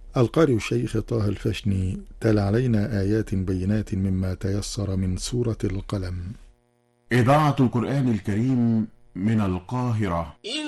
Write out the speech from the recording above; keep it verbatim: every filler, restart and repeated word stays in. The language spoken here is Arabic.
القارئ الشيخ طه الفشني تلا علينا آيات بينات مما تيسر من سورة القلم. إذاعة القرآن الكريم من القاهرة.